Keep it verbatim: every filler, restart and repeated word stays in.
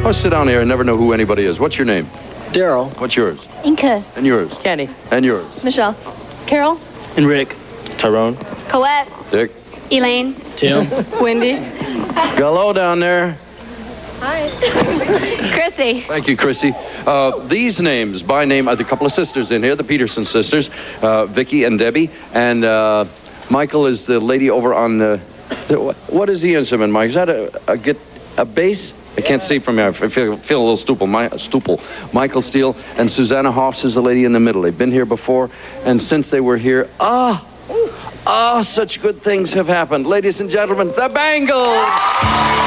Oh, sit down here and never know who anybody is. What's your name? Daryl. What's yours? Inka. And yours? Kenny. And yours? Michelle. Carol. And Rick. Tyrone. Colette. Dick? Elaine. Tim. Wendy. Hello down there. Hi. Chrissy. Thank you, Chrissy. Uh, these names, by name, are the couple of sisters in here, the Peterson sisters, uh, Vicky and Debbie. And uh, Michael is the lady over on the... the what is the instrument, Mike? Is that a, a, get, a bass? I can't see from here. I feel, feel a little stupid. My, stupid. Michael Steele and Susanna Hoffs is the lady in the middle. They've been here before, and since they were here, ah, ah, such good things have happened. Ladies and gentlemen, the Bangles!